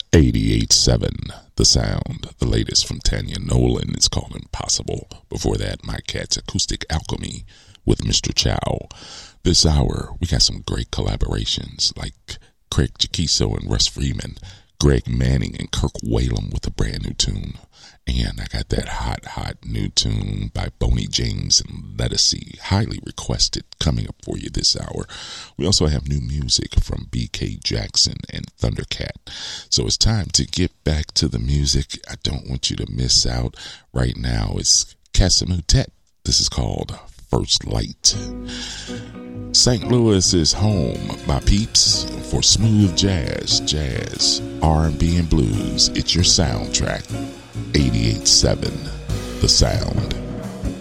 88.7 The Sound, the latest from Tanya Nolan. It's called Impossible. Before that, My Cat's Acoustic Alchemy with Mr. Chow. This hour, we got some great collaborations like Craig Chaquiso and Russ Freeman, Greg Manning and Kirk Whalum with a brand new tune. And I got that hot new tune by Boney James and Lettucey, highly requested, coming up for you this hour. We also have new music from BK Jackson and Thundercat. So it's time to get back to the music. I don't want you to miss out. Right now it's Casamutet. This is called First Light. St. Louis is home, my peeps, for smooth jazz, R&B and blues. It's your soundtrack. 88.7 The Sound.